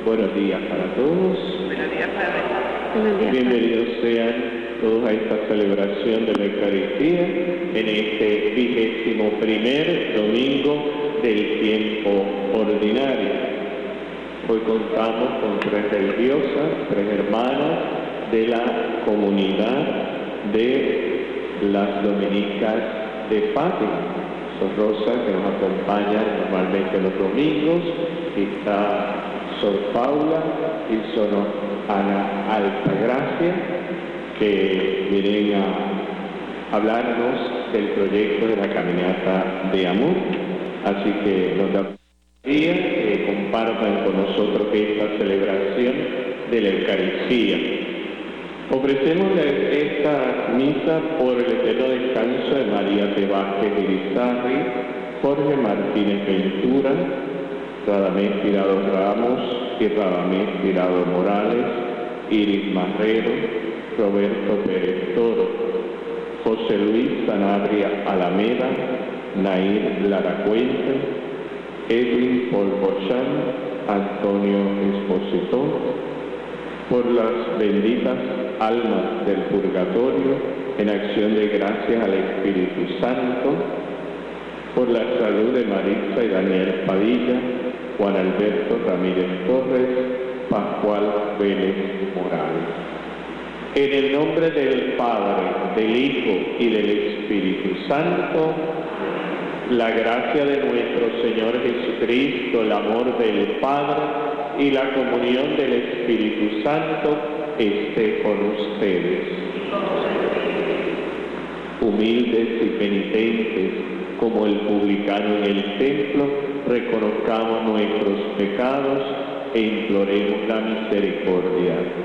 Buenos días para todos. Buenos días, Padre. Buenos días, Bienvenidos sean todos a esta celebración de la Eucaristía en este 21º domingo del tiempo ordinario. Hoy contamos con 3 religiosas, 3 hermanas de la comunidad de las dominicas de Fátima. Sor Rosa, que nos acompaña normalmente los domingos, está Sor Paula y Sor Ana Altagracia, que vienen a hablarnos del proyecto de la caminata de amor. Así que nos da día que compartan con nosotros esta celebración de la Eucaristía. Ofrecemos esta misa por el eterno descanso de María T. Vázquez Irizarry, Jorge Martínez Ventura, Radamés Tirado Ramos y Radamés Tirado Morales, Iris Marrero, Roberto Pérez Toro, José Luis Sanabria Alameda, Nair Lara Cuente, Edwin Paul Bochán, Antonio Expositor, por las benditas almas del purgatorio, en acción de gracias al Espíritu Santo, por la salud de Marisa y Daniel Padilla, Juan Alberto Ramírez Torres, Pascual Vélez Morales. En el nombre del Padre, del Hijo y del Espíritu Santo, la gracia de nuestro Señor Jesucristo, el amor del Padre y la comunión del Espíritu Santo esté con ustedes. Humildes y penitentes, como el publicano en el templo, reconozcamos nuestros pecados e imploremos la misericordia